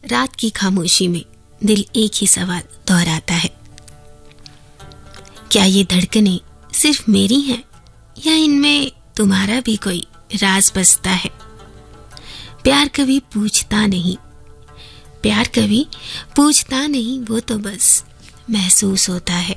रात की खामोशी में दिल एक ही सवाल दोहराता है, क्या ये धड़कनें सिर्फ मेरी हैं या इनमें तुम्हारा भी कोई राज बसता है। प्यार कभी पूछता नहीं, प्यार कभी पूछता नहीं, वो तो बस महसूस होता है।